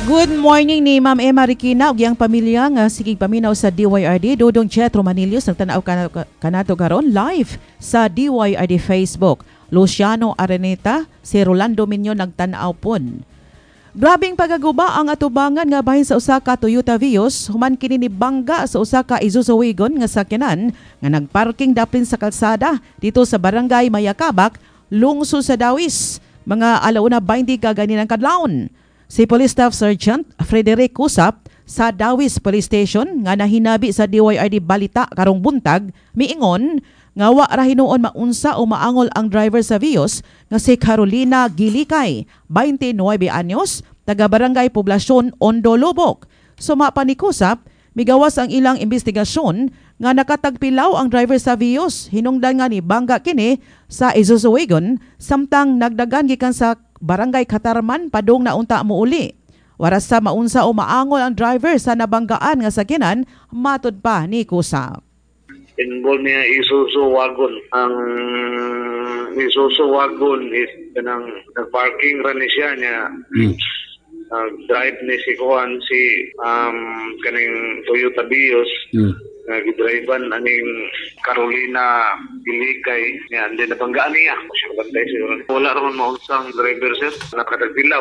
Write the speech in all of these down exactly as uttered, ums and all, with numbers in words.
Good morning ni Ma'am Emma Rikina ug iyang pamilya nga sigig paminaw sa D Y R D. Dodong Jetro Manilius nagtanaw kanato karon live sa D Y R D Facebook. Luciano Araneta, si Rolando Minyo nagtanaw pon. Grabing pagaguba ang atubangan nga bahin sa usa ka Toyota Vios human kini ni bangga sa usa ka Isuzu Wagon nga sakyanan nga nagparking daplin sa kalsada dito sa Barangay Mayakabak, lungsod sa Dawis. Mga alauna twenty kaganinang kadlawon. Si Police Staff Sergeant Frederick Kusap sa Dawis Police Station nga nahinabi sa D Y R D balita karong buntag miingon nga wa ra hinuon maunsa o maangol ang driver sa Vios nga si Carolina Gilikay, twenty-nine anyos, taga Barangay Poblasyon, Ondo, Lubok. Suma pa ni Kusap, migawas ang ilang investigasyon nga nakatagpilaw ang driver sa Vios. Hinungdan nga ni bangga kini sa Isuzu Wagon samtang nagdagan gikan sa Barangay Katarman padung na unta mo uli. Waras sa maunsa o maangol ang driver sa nabanggaan nga sakyanan, matud pa ni Kusap. Involved niya Isuzu Wagon. Ang Isuzu Wagon is kanang nag-parking ran ni siya niya. Mm. Uh, drive ni si Kuan si um, kaning Toyota Vios. Mm. Nag-drivean aning Carolina Gilikay niya. Hindi nabanggaan niya. Siya bantay siguro. Wala naman maunsang driver sir. Nakatagpilaw.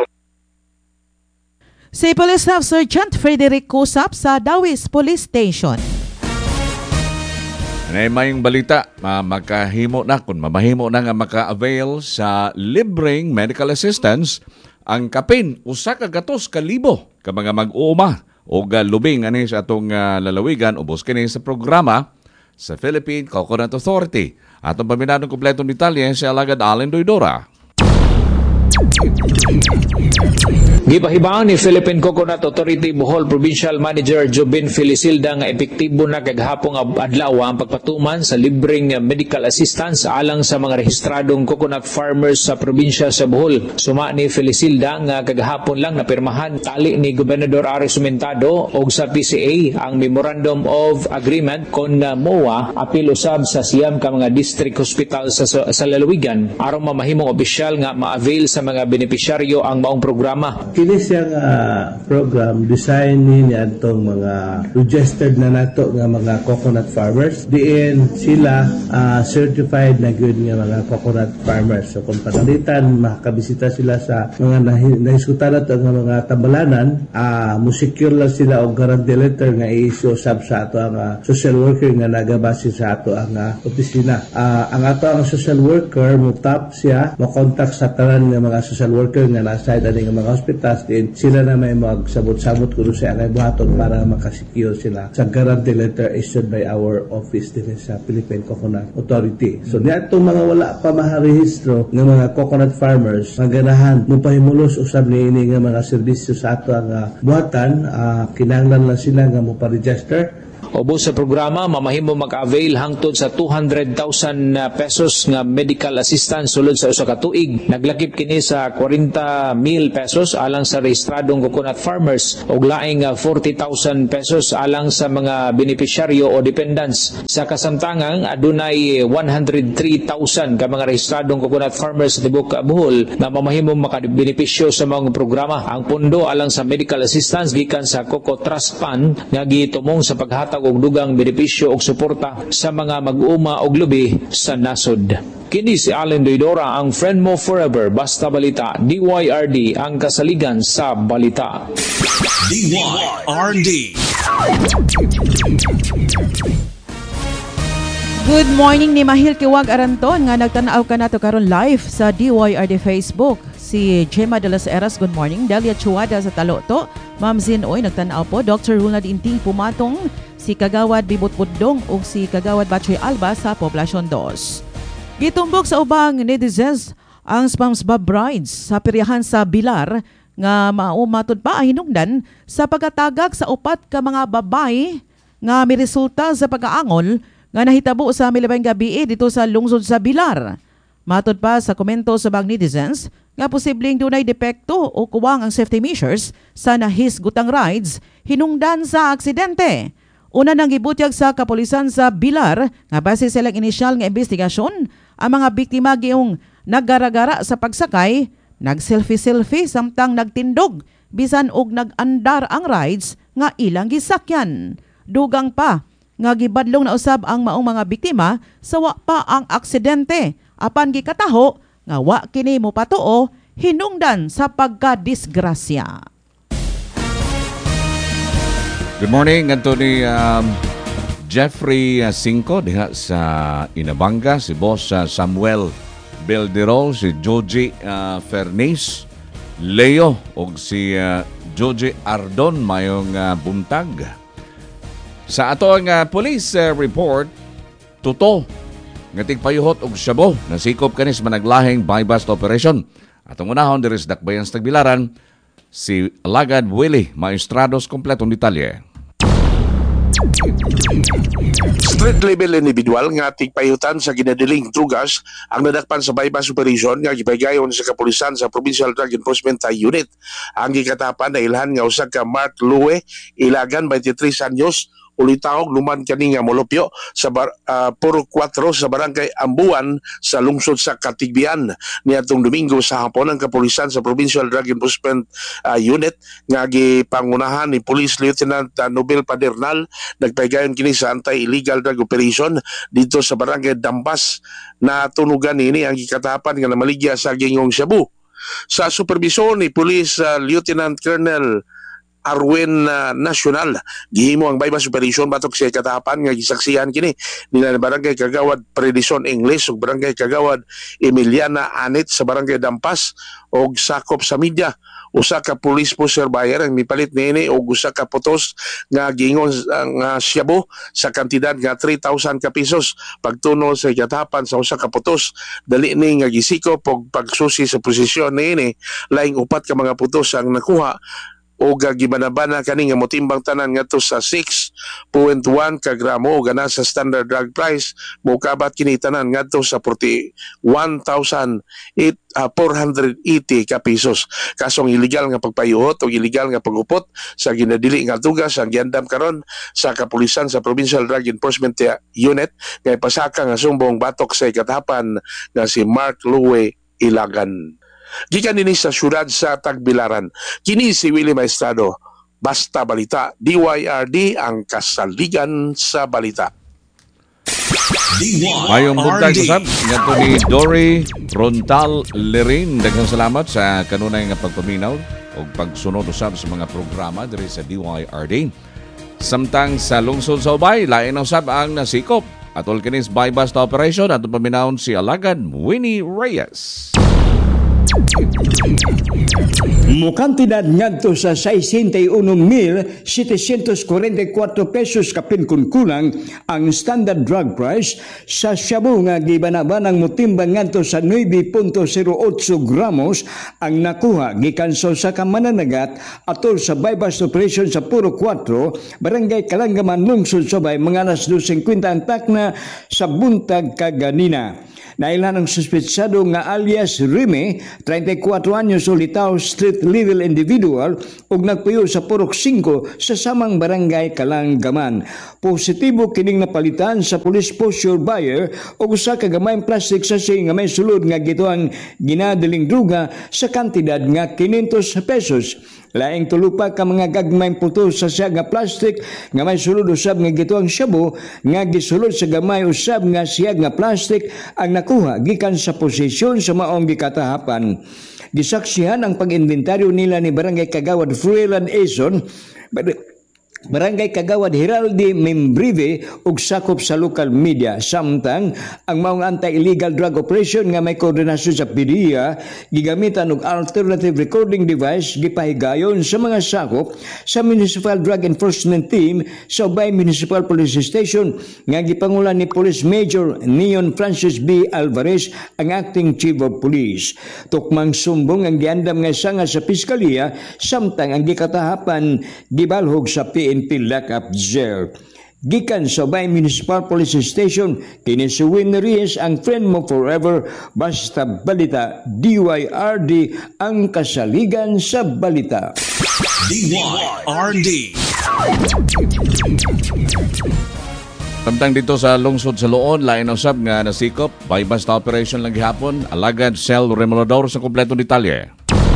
Si Police Staff Sergeant Frederick Kusap sa Dawis Police Station. Nay mayong balita, uh, makahimo na kung mamahimo na nga maka-avail sa libreng medical assistance ang kapin usa ka gatos ka libo ka mga mag-uuma o lubing ani sa atong uh, lalawigan ubos kini sa programa sa Philippine Coconut Authority. Atong paminadong kompletong detalye si Alagad Allen Doydora. Gipahibaan ni Philippine Coconut Authority Bohol Provincial Manager Jobin Felisilda nga epektibo na kaghapong adlaw ang pagpatuman sa libreng medical assistance alang sa mga rehistradong coconut farmers sa probinsya sa Bohol. Suma ni Felisilda nga kaghapon lang napirmahan tali ni Gobernador Ari Sumentado og sa P C A ang Memorandum of Agreement kon M O A apil usab sa siyam ka mga district hospital sa, sa, sa lalawigan aron mamahimong opisyal nga ma-avail sa mga benepisyaryo ang maong programa. Kini siyang uh, program design ni atong mga registered na nato nga mga coconut farmers. Diin sila uh, certified na good nga mga coconut farmers. So kung panalitan makabisita sila sa mga nahiskutan nato nga mga tambalanan, uh, musecure lang sila og guarantee letter nga i-issue sab sa ato ang uh, social worker nga nagabase sa ato ang uh, opisina. Uh, ang ato ang social worker mo tap siya mo contact sa tanan nga mga social worker nga nasa ani nga mga hospital. Din sila na may magsabot-sabot kung siya ay buhaton para makasecure sila sa guarantee letter issued by our office din sa Philippine Coconut Authority. So niya itong mga wala pa maharehistro ng mga coconut farmers maganahan mo pahimulos usab ni ini nga mga serbisyo sa ato ang uh, buhatan uh, kinahanglan lang sila nga mo pa-register. Ubos sa programa, mamahimo mag-avail hangtod sa two hundred thousand pesos nga medical assistance sulod sa usa ka tuig. Naglakip kini sa forty mil pesos alang sa rehistradong coconut farmers ug laing forty thousand pesos alang sa mga benepisyaryo o dependents. Sa kasamtangan, adunay one hundred three thousand ka mga rehistradong coconut farmers sa tibuok Bohol na mamahimo makabenepisyo sa mga programa. Ang pondo alang sa medical assistance gikan sa Coco Trust Fund nga gitumong sa paghatag og dugang benepisyo og suporta sa mga mag-uma og lubi sa nasod. Kini si Allen Doydora, ang friend mo forever, basta balita. D Y R D, ang kasaligan sa balita. D Y R D. Good morning ni Mahil Kiwag Aranton nga nagtanaw ka nato karon live sa D Y R D Facebook. Si Gemma de las Heras, good morning. Delia Chuada sa Taloto. Ma'am Zinoy, nagtanaw po. Doctor Ronald Inting Pumatong. Si Kagawad Bibot Budong o si Kagawad Batchoy Alba sa Poblasyon two. Gitumbok sa ubang netizens ang SpongeBob Brides sa piryahan sa Bilar nga maumatod pa ang hinungdan sa pagkatagak sa upat ka mga babay nga miresulta sa pag-aangol nga nahitabo sa milabang gabi dito sa lungsod sa Bilar. Matod pa sa komento sa bang netizens nga posibleng dunay depekto o kuwang ang safety measures sa nahisgutang rides hinungdan sa aksidente. Una nang gibutyag sa kapulisan sa Bilar nga base sa ilang inisyal nga investigasyon, ang mga biktima giyong naggaragara sa pagsakay Nag-selfie-selfie samtang nagtindog bisan og nag-andar ang rides nga ilang gisakyan. Dugang pa nga gibadlong na usab ang maong mga biktima sa wa pa ang aksidente. Apan gikataho nga wa kini mo patuo hinungdan sa pagkadisgrasya. Good morning, Anthony um, Jeffrey uh, Cinco diha sa Inabanga, si Boss uh, Samuel Belderol, si Joji uh, Fernis, Leo o si uh, Joji Ardon mayong uh, buntag. Sa ato ang uh, police uh, report, tuto nga tigpayuhot og syabo nasikop kanis managlahing buy-bust operation. Atong unahon diri sa Dakbayan sa Tagbilaran, si Alagad Willie Maestrados kompletong detalye. Street level individual nga tigpayutan sa ginadiling drugas ang nadakpan sa buy-bust operation nga gipaygayon sa kapulisan sa Provincial Drug Enforcement Unit. Ang gikatapan na ilhan nga usa ka Mark Lue, Ilagan, twenty-three anyos, ulitawog luman kani nga molopyo sa bar, uh, Puro four sa barangay Ambuan sa lungsod sa Katigbian. Niadtong Domingo sa hapon ang kapulisan sa Provincial Drug Enforcement uh, Unit nga gipangunahan ni Police Lieutenant uh, Nobel Padernal nagpaygayon kini sa anti-illegal drug operation dito sa barangay Dambas na tunugan ini ang gikatapan nga namaligya sa Gingong Cebu. Sa supervision ni Police uh, Lieutenant Colonel Arwen uh, National, gihimo ang buy-bust operation batok sa katahapan nga gisaksihan kini nila barangay Kagawad Predison English ug barangay Kagawad Emiliana Anit sa barangay Dampas og sakop sa media. Usa ka police poster buyer ang mipalit niini og usa ka putos nga gingon nga syabo sa kantidad nga three thousand ka pesos. Pagtuno sa katahapan sa usa ka putos, dali ni nga gisikop og pagsusi sa posisyon niini, laing upat ka mga putos ang nakuha o gibanabana kani nga motimbang tanan ngadto sa six point one ka gramo o gana sa standard drug price mo kabat kini tanan ngadto sa forty-one thousand four hundred eighty ka pesos. Kasong illegal nga pagpayuhot o illegal nga pagupot sa ginadili nga tugas ang giandam karon sa kapulisan sa Provincial Drug Enforcement Unit kay pasaka nga sumbong batok sa ikatapan nga si Mark Lue Ilagan. Gikan nini sa syudad sa Tagbilaran, kini si Willie Maestrado. Basta Balita, D Y R D ang kasaligan sa balita. Mayong buntag sa sab ngadto ni Dory Rontal Lerin. Daghang salamat sa kanunay nga pagpaminaw o pagsunod usab sa mga programa diri sa D Y R D. Samtang sa lungsod sa Ubay, lain usab ang nasikop atol kinis buy-bust operation at paminawon si Alagad Winnie Reyes. Mukantidad ngadto sa sixty-one mil setecentos cuarenta y cuatro pesos kapin kunkulang ang standard drug price sa shabu nga gibanabanang motimbang ngadto sa nine point zero eight gramos ang nakuha gikan sa usa ka mananagat atol sa buy-bust operation sa Puro four, barangay Kalanggaman, lungsod Subay, mga alas two fifty ang takna sa buntag kaganina. Nailan ang suspetsado nga alias Rime, thirty-four anyos, ulitaw street level individual ug nagpuyo sa Purok five sa samang barangay Kalanggaman. Positibo kining napalitan sa police posture buyer ug usa ka gamayng plastic sachet nga may sulod nga gituang ginadaling druga sa kantidad nga quinientos pesos. Laing tulupa ka mga gagmayng puto sa siya nga plastic nga may sulod usab nga gituang shabu nga gisulod sa gamay usab nga siya nga plastic ang nakuha gikan sa posisyon sa maong gikatahapan. Gisaksihan ang pag-inventaryo nila ni Barangay Kagawad Fruelan Eson, Barangay Kagawad Heraldi Membrive ug sakop sa local media. Samtang ang maong anti-illegal drug operation nga may koordinasyon sa P D E A gigamitan og alternative recording device gipahigayon sa mga sakop sa Municipal Drug Enforcement Team sa Ubay Municipal Police Station nga gipangulan ni Police Major Neon Francis B. Alvarez, ang acting Chief of Police. Tukmang sumbong ang giandam nga sanga sa Piskalya, samtang ang gikatahapan gibalhog sa P N P Lockup Jail. Gikan sa Ubay Municipal Police Station, kini si Winnie Reyes, ang friend mo forever. Basta Balita, D Y R D ang kasaligan sa balita. D Y R D. Samtang dito sa lungsod sa Loon, lain usab nga nasikop, by basta operation lang gihapon, alagad Cell Remolador sa kompletong detalye.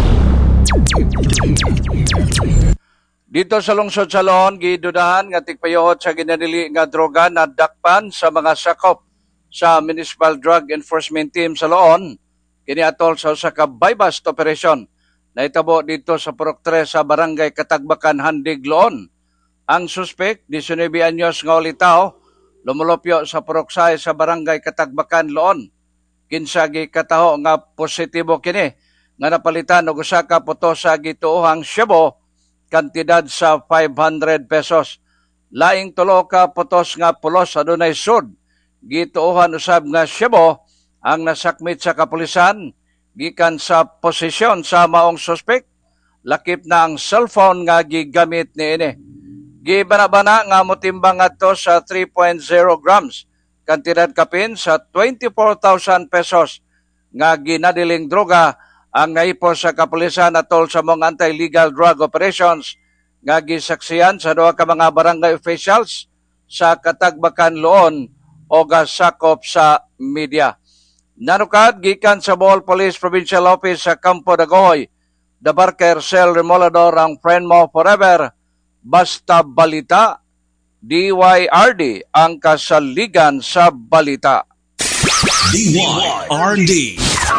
Dito sa lungsod sa Loon, gidudahan nga tigpayuhot sa ginadili nga droga na dakpan sa mga sakop sa Municipal Drug Enforcement Team sa Loon. Kini atol sa usa ka buy-bust operation na itabo dito sa Purok tres sa Barangay Katagbakan, Handig, Loon. Ang suspek, nineteen anyos nga ulitaw, lumulupyo sa Purok say sa Barangay Katagbakan, Loon. Kinsagi kataho nga positibo kini nga napalitan og usa ka puto sa gituohang shabu kantidad sa five hundred pesos. Laing tulo ka putos nga pulos adunay sud. Gituohan usab nga shabu ang nasakmit sa kapulisan gikan sa posisyon sa maong suspek. Lakip na ang cellphone nga gigamit niini. Gibanabana nga motimbang ato sa three point zero grams. Kantidad kapin sa twenty-four thousand pesos nga ginadiling droga ang naipo sa kapulisan atol sa mga anti-legal drug operations nga gisaksiyan sa duha ka mga barangay officials sa Katagbakan, Loon o gasakop sa media. Nanukad gikan sa Bohol Police Provincial Office sa Campo Dagohoy, the Barker Cell Remolador ang friend mo forever, basta balita, D Y R D ang kasaligan sa balita. D Y R D.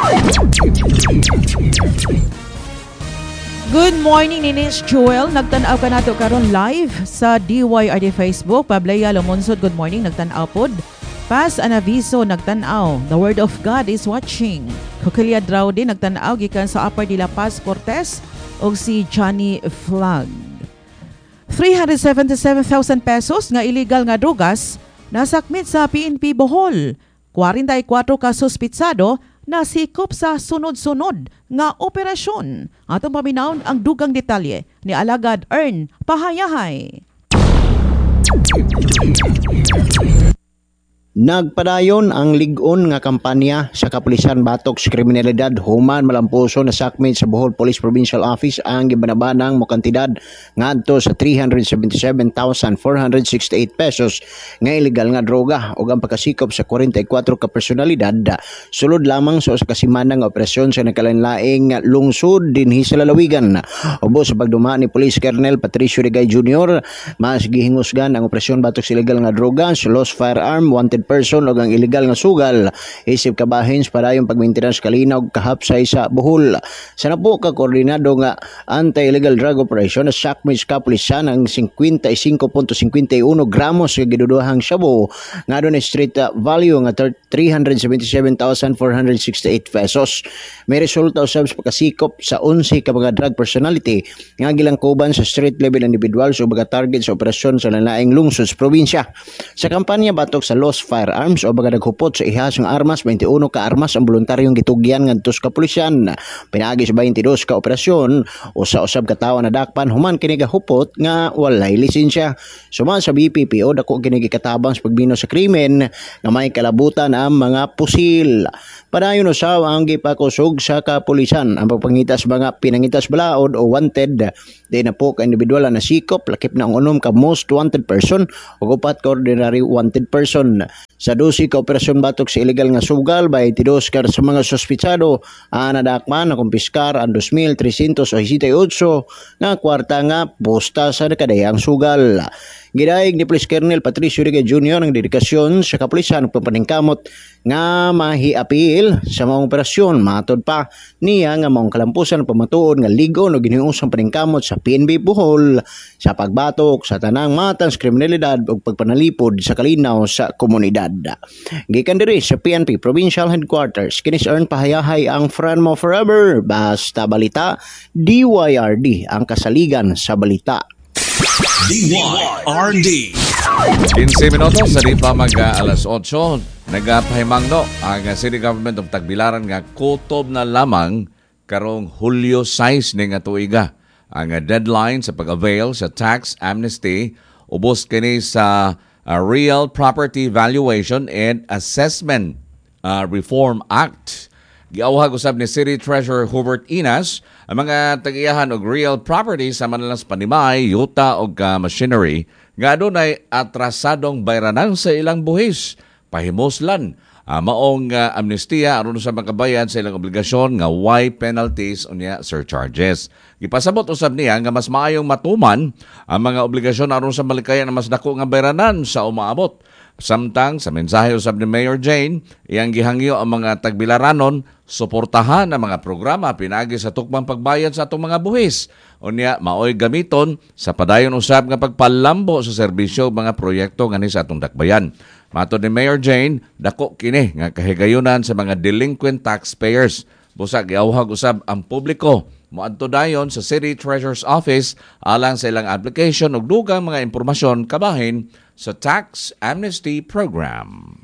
Good morning, Ninis Joel. Nagtanaw ka nato karon live sa D Y R D Facebook. Pablaya Lumonsod, good morning. Nagtanaw pod. Pas Anaviso, nagtanaw. The Word of God is watching. Kukilia Draw din, nagtanaw gikan sa Upper de la Paz, Cortez o si Johnny Flag. three hundred seventy-seven thousand pesos nga illegal nga drugas nasakmit sa P N P Bohol. forty-four ka suspitsado na sikop sa sunod-sunod nga operasyon. Atong paminawon ang dugang detalye ni Alagad Ern Pahayahay. Nagpadayon ang lig-on nga kampanya sa kapulisan batok sa kriminalidad human malampuso na sakmit sa Bohol Police Provincial Office ang gibanabanang mo kantidad ngadto sa three hundred seventy-seven thousand four hundred sixty-eight pesos nga illegal nga droga ug ang pagkasikop sa forty-four ka personalidad sulod lamang sa usa ka semana nga operasyon sa nagkalain-laing lungsod dinhi sa lalawigan. Ubos sa pagduma ni Police Colonel Patricio Rigay Junior, mas gihingusgan ang operasyon batok sa illegal nga droga, sa lost firearm, wanted person o ang illegal nga sugal isip kabahin sa padayong pagmaintenance kalinaw kahapsay sa Bohol. Sa napo ka koordinado nga anti-illegal drug operation na sakmit sa kapulisan ang fifty-five point five one gramos nga giduduhang shabu nga adunay street value nga three hundred seventy-seven thousand four hundred sixty-eight pesos. May resulta usab sa pagkasikop sa eleven ka mga drug personality nga gilangkuban sa street level individuals o mga target sa operasyon sa lalaing lungsod sa probinsya. Sa kampanya batok sa lost firearms o baga naghupot sa ihas ng armas, twenty-one ka armas ang voluntaryong gitugyan ngadto sa kapulisan. Pinaagi sa twenty-two ka operasyon o sa usab ka tawo na dakpan human kini gahupot nga walay lisensya. Suman sa B P P O dako kini gikatabang sa pagbino sa krimen nga may kalabutan ang mga pusil. Padayon usab ang gipakusog sa kapulisan ang pagpangita sa mga pinangitas balaod o wanted di na po ka individual na sikop lakip na ang unom ka most wanted person o upat ka ordinary wanted person. Sa twelve ka operasyon batok sa illegal nga sugal by eighty-two ka sa mga sospitsado ang nadakman na kumpiskar ang two thousand three hundred eighty-eight nga kwarta nga posta sa nakadayang sugal. Gidaig ni Police Colonel Patricio Rigay Junior ang dedikasyon sa kapulisan pagpaningkamot nga mahi-apil sa mga operasyon. Matod pa niya nga maong kalampusan pamatuod nga ligon o giniusang paningkamot sa P N P Bohol sa pagbatok sa tanang matang kriminalidad o pagpanalipod sa kalinaw sa komunidad. Gikan diri sa P N P Provincial Headquarters, kinis Ern Pahayahay ang friend mo forever. Basta balita, D Y R D ang kasaligan sa balita. D Y R D. fifteen minutos sa di pa mag uh, alas eight, nagapahimangno ang uh, City Government of Tagbilaran nga kutob na lamang karong Hulyo six ni nga tuiga. Ang uh, deadline sa pag-avail sa tax amnesty ubos kini sa uh, Real Property Valuation and Assessment uh, Reform Act. Giawhag usab ni City Treasurer Hubert Inas ang mga tag-iyahan og real property sa manalas panimay, yuta o uh, machinery nga adunay atrasadong bayranan sa ilang buhis. Pahimoslan uh, maong uh, amnestia aron sa makabayad sa ilang obligasyon nga why penalties unya surcharges. Gipasabot usab niya nga mas maayong matuman ang mga obligasyon aron sa malikayan na mas dako nga bayranan sa umaabot. Samtang sa mensahe usab ni Mayor Jane, iyang gihangyo ang mga tagbilaranon suportahan ang mga programa pinagi sa tukmang pagbayad sa atong mga buhis. Unya maoy gamiton sa padayon usab nga pagpalambo sa serbisyo mga proyekto ngani sa atong dakbayan. Matod ni Mayor Jane, dako kini nga kahigayunan sa mga delinquent taxpayers. Busa giawhag usab ang publiko moadto dayon sa City Treasurer's Office alang sa ilang application ug dugang mga impormasyon kabahin sa Tax Amnesty Program.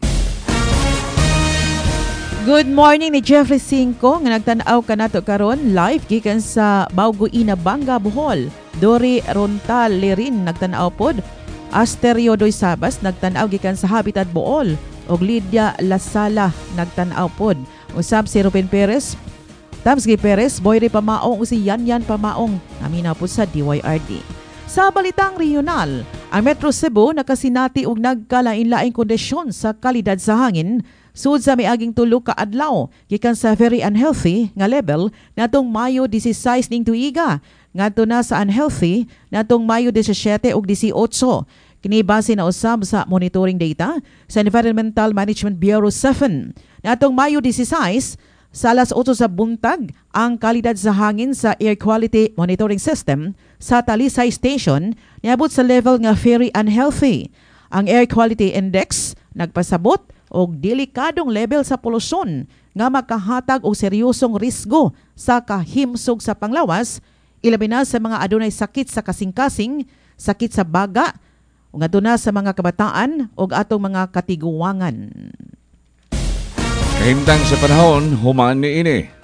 Good morning ni Jeffrey Cinco nga nagtan-aw kanato karon live gikan sa Bauguina, Banga, Bohol. Dori Rontal Lerin nagtan-aw pod. Asterio Doy Sabas nagtan-aw gikan sa Habitat Bohol og Lydia Lasala nagtan-aw pod. Usab si Ruben Perez, Tamsgi Perez, Boyre Pamaong o si Yanyan Pamaong naminaw po sa D Y R D. Sa balitang regional, ang Metro Cebu nakasinati og nagkalain-laing kondisyon sa kalidad sa hangin sud sa miaging tulo ka adlaw gikan sa very unhealthy nga level natong Mayo disisays ning tuiga ngadto na sa unhealthy natong Mayo disisiete ug disiotso. Kini base na usab sa monitoring data sa Environmental Management Bureau seven. Natong Mayo disisays sa alas otso sa buntag, ang kalidad sa hangin sa Air Quality Monitoring System sa Talisay Station niabot sa level nga very unhealthy. Ang Air Quality Index nagpasabot og delikadong level sa polusyon nga makahatag og seryosong risgo sa kahimsog sa panglawas, ilabi na sa mga adunay sakit sa kasing-kasing, sakit sa baga, ug adto na sa mga kabataan ug atong mga katiguangan. Kahimtang sa panahon, human ni ini.